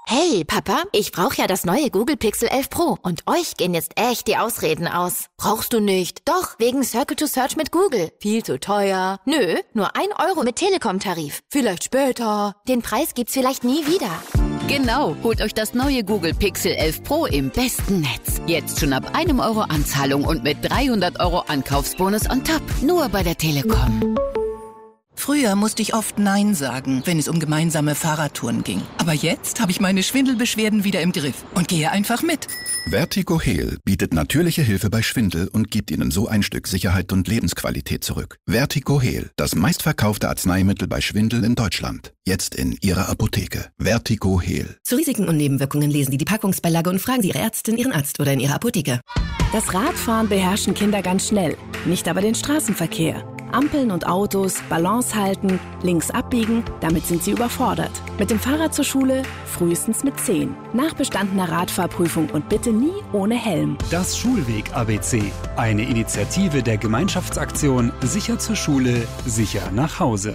Hey, Papa, ich brauche ja das neue Google Pixel 11 Pro und euch gehen jetzt echt die Ausreden aus. Brauchst du nicht? Doch, wegen Circle to Search mit Google. Viel zu teuer. Nö, nur 1 Euro mit Telekom-Tarif. Vielleicht später. Den Preis gibt's vielleicht nie wieder. Genau, holt euch das neue Google Pixel 11 Pro im besten Netz. Jetzt schon ab 1 Euro Anzahlung und mit 300 Euro Ankaufsbonus on top. Nur bei der Telekom. Früher musste ich oft Nein sagen, wenn es um gemeinsame Fahrradtouren ging. Aber jetzt habe ich meine Schwindelbeschwerden wieder im Griff und gehe einfach mit. Vertigo Heal bietet natürliche Hilfe bei Schwindel und gibt Ihnen so ein Stück Sicherheit und Lebensqualität zurück. Vertigo Heal, das meistverkaufte Arzneimittel bei Schwindel in Deutschland. Jetzt in Ihrer Apotheke. Vertigo Heal. Zu Risiken und Nebenwirkungen lesen Sie die Packungsbeilage und fragen Sie Ihre Ärztin, Ihren Arzt oder in Ihrer Apotheke. Das Radfahren beherrschen Kinder ganz schnell, nicht aber den Straßenverkehr. Ampeln und Autos, Balance halten, links abbiegen, damit sind sie überfordert. Mit dem Fahrrad zur Schule, frühestens mit 10. Nach bestandener Radfahrprüfung und bitte nie ohne Helm. Das Schulweg-ABC. Eine Initiative der Gemeinschaftsaktion Sicher zur Schule, sicher nach Hause.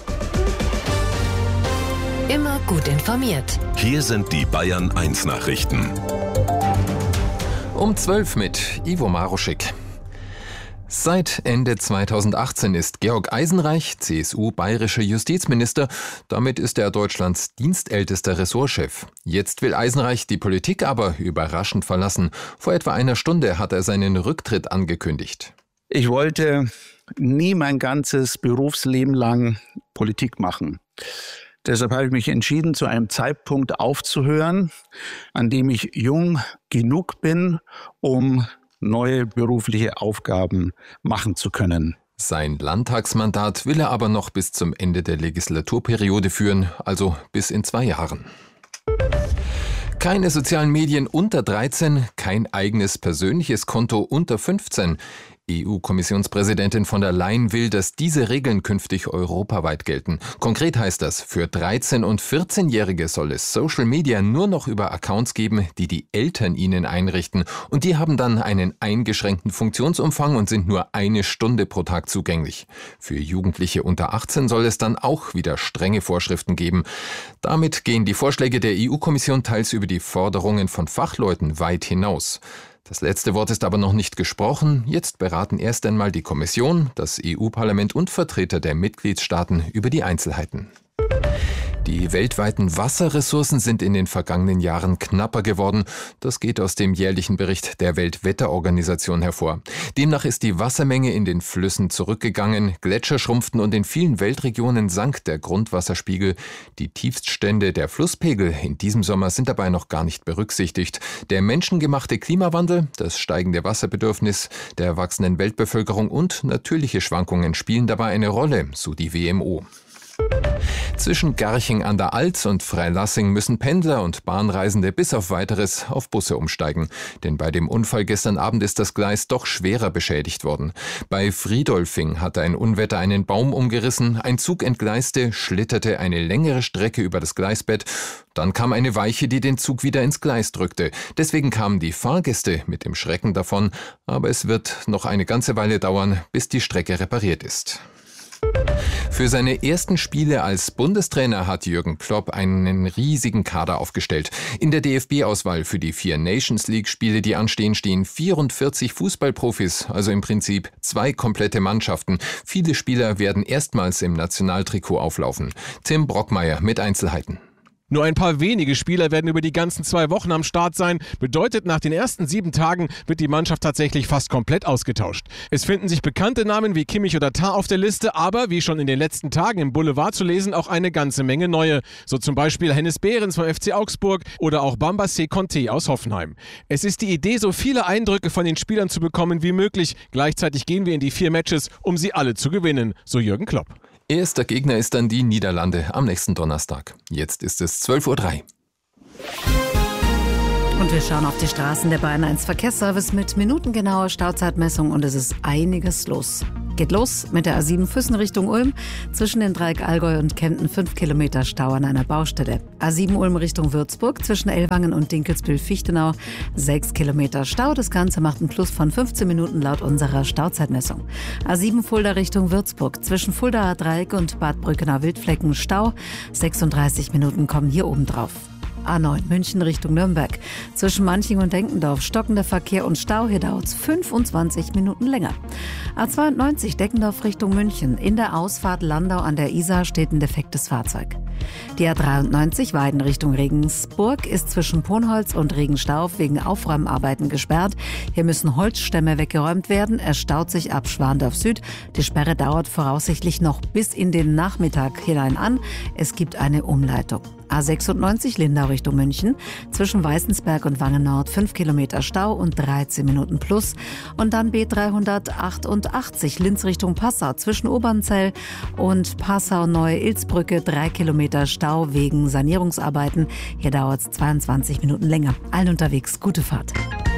Immer gut informiert. Hier sind die Bayern 1 Nachrichten. Um 12 mit Ivo Maruschik. Seit Ende 2018 ist Georg Eisenreich, CSU, bayerischer Justizminister. Damit ist er Deutschlands dienstältester Ressortchef. Jetzt will Eisenreich die Politik aber überraschend verlassen. Vor etwa einer Stunde hat er seinen Rücktritt angekündigt. Ich wollte nie mein ganzes Berufsleben lang Politik machen. Deshalb habe ich mich entschieden, zu einem Zeitpunkt aufzuhören, an dem ich jung genug bin, um neue berufliche Aufgaben machen zu können. Sein Landtagsmandat will er aber noch bis zum Ende der Legislaturperiode führen, also bis in 2 Jahren. Keine sozialen Medien unter 13, kein eigenes persönliches Konto unter 15. EU-Kommissionspräsidentin von der Leyen will, dass diese Regeln künftig europaweit gelten. Konkret heißt das, für 13- und 14-Jährige soll es Social Media nur noch über Accounts geben, die die Eltern ihnen einrichten. Und die haben dann einen eingeschränkten Funktionsumfang und sind nur 1 Stunde pro Tag zugänglich. Für Jugendliche unter 18 soll es dann auch wieder strenge Vorschriften geben. Damit gehen die Vorschläge der EU-Kommission teils über die Forderungen von Fachleuten weit hinaus. Das letzte Wort ist aber noch nicht gesprochen. Jetzt beraten erst einmal die Kommission, das EU-Parlament und Vertreter der Mitgliedstaaten über die Einzelheiten. Die weltweiten Wasserressourcen sind in den vergangenen Jahren knapper geworden. Das geht aus dem jährlichen Bericht der Weltwetterorganisation hervor. Demnach ist die Wassermenge in den Flüssen zurückgegangen, Gletscher schrumpften und in vielen Weltregionen sank der Grundwasserspiegel. Die Tiefststände der Flusspegel in diesem Sommer sind dabei noch gar nicht berücksichtigt. Der menschengemachte Klimawandel, das steigende Wasserbedürfnis der wachsenden Weltbevölkerung und natürliche Schwankungen spielen dabei eine Rolle, so die WMO. Zwischen Garching an der Alz und Freilassing müssen Pendler und Bahnreisende bis auf Weiteres auf Busse umsteigen. Denn bei dem Unfall gestern Abend ist das Gleis doch schwerer beschädigt worden. Bei Friedolfing hatte ein Unwetter einen Baum umgerissen, ein Zug entgleiste, schlitterte eine längere Strecke über das Gleisbett. Dann kam eine Weiche, die den Zug wieder ins Gleis drückte. Deswegen kamen die Fahrgäste mit dem Schrecken davon. Aber es wird noch eine ganze Weile dauern, bis die Strecke repariert ist. Für seine ersten Spiele als Bundestrainer hat Jürgen Klopp einen riesigen Kader aufgestellt. In der DFB-Auswahl für die 4 Nations-League-Spiele, die anstehen, stehen 44 Fußballprofis, also im Prinzip 2 komplette Mannschaften. Viele Spieler werden erstmals im Nationaltrikot auflaufen. Tim Brockmeier mit Einzelheiten. Nur ein paar wenige Spieler werden über die ganzen 2 Wochen am Start sein. Bedeutet, nach den ersten 7 Tagen wird die Mannschaft tatsächlich fast komplett ausgetauscht. Es finden sich bekannte Namen wie Kimmich oder Tah auf der Liste, aber wie schon in den letzten Tagen im Boulevard zu lesen, auch eine ganze Menge neue. So zum Beispiel Hennes Behrens vom FC Augsburg oder auch Bambassé Conté aus Hoffenheim. Es ist die Idee, so viele Eindrücke von den Spielern zu bekommen wie möglich. Gleichzeitig gehen wir in die 4 Matches, um sie alle zu gewinnen, so Jürgen Klopp. Erster Gegner ist dann die Niederlande am nächsten Donnerstag. Jetzt ist es 12:03 Uhr. Und wir schauen auf die Straßen der Bayern 1 Verkehrsservice mit minutengenauer Stauzeitmessung und es ist einiges los. Geht los mit der A7 Füssen Richtung Ulm. Zwischen den Dreieck Allgäu und Kempten 5 Kilometer Stau an einer Baustelle. A7 Ulm Richtung Würzburg zwischen Ellwangen und Dinkelsbühl-Fichtenau 6 Kilometer Stau. Das Ganze macht einen Plus von 15 Minuten laut unserer Stauzeitmessung. A7 Fulda Richtung Würzburg zwischen Fuldaer Dreieck und Bad Brückener Wildflecken Stau. 36 Minuten kommen hier oben drauf. A9 München Richtung Nürnberg. Zwischen Manching und Denkendorf stockender Verkehr und Stau. Hier dauert es 25 Minuten länger. A92 Deckendorf Richtung München. In der Ausfahrt Landau an der Isar steht ein defektes Fahrzeug. Die A93 Weiden Richtung Regensburg ist zwischen Ponholz und Regenstauf wegen Aufräumarbeiten gesperrt. Hier müssen Holzstämme weggeräumt werden. Es staut sich ab Schwandorf Süd. Die Sperre dauert voraussichtlich noch bis in den Nachmittag hinein an. Es gibt eine Umleitung. A96 Lindau Richtung München. Zwischen Weißensberg und Wangen Nord 5 Kilometer Stau und 13 Minuten plus. Und dann B388 Linz Richtung Passau. Zwischen Obernzell und Passau-Neue-Ilzbrücke 3 Kilometer Stau wegen Sanierungsarbeiten. Hier dauert es 22 Minuten länger. Allen unterwegs gute Fahrt.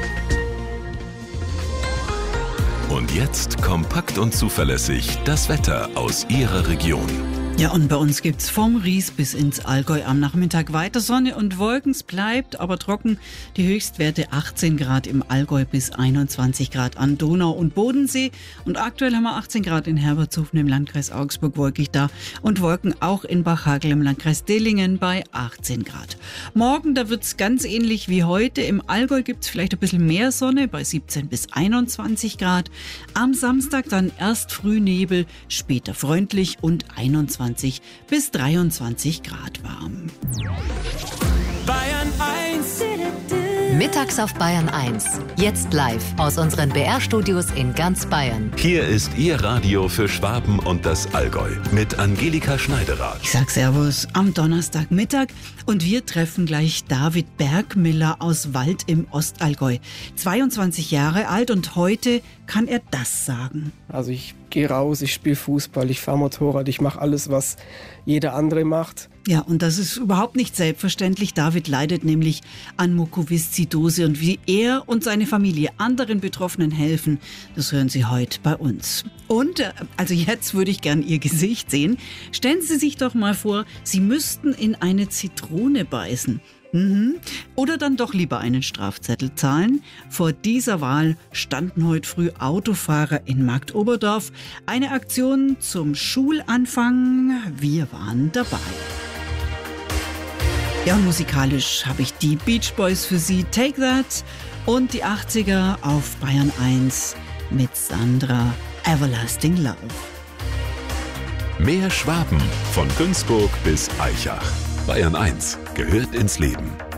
Und jetzt kompakt und zuverlässig das Wetter aus Ihrer Region. Ja, und bei uns gibt's vom Ries bis ins Allgäu am Nachmittag weiter Sonne und Wolken. Es bleibt aber trocken. Die Höchstwerte 18 Grad im Allgäu bis 21 Grad an Donau und Bodensee. Und aktuell haben wir 18 Grad in Herbertshofen im Landkreis Augsburg, wolkig da. Und Wolken auch in Bachhagel im Landkreis Dillingen bei 18 Grad. Morgen, da wird's ganz ähnlich wie heute. Im Allgäu gibt's vielleicht ein bisschen mehr Sonne bei 17 bis 21 Grad. Am Samstag dann erst Frühnebel, später freundlich und 21 bis 23 Grad warm. Bayern 1. Mittags auf Bayern 1. Jetzt live aus unseren BR-Studios in ganz Bayern. Hier ist Ihr Radio für Schwaben und das Allgäu mit Angelika Schneiderat. Ich sag Servus am Donnerstagmittag und wir treffen gleich David Bergmiller aus Wald im Ostallgäu. 22 Jahre alt und heute kann er das sagen. Also ich gehe raus, ich spiele Fußball, ich fahre Motorrad, ich mache alles, was jeder andere macht. Ja, und das ist überhaupt nicht selbstverständlich. David leidet nämlich an Mukoviszidose und wie er und seine Familie anderen Betroffenen helfen, das hören Sie heute bei uns. Und, also jetzt würde ich gern Ihr Gesicht sehen. Stellen Sie sich doch mal vor, Sie müssten in eine Zitrone beißen. Oder dann doch lieber einen Strafzettel zahlen. Vor dieser Wahl standen heute früh Autofahrer in Marktoberdorf. Eine Aktion zum Schulanfang. Wir waren dabei. Ja, musikalisch habe ich die Beach Boys für Sie, Take That, und die 80er auf Bayern 1 mit Sandra, Everlasting Love. Mehr Schwaben von Günzburg bis Aichach. Bayern 1 gehört ins Leben.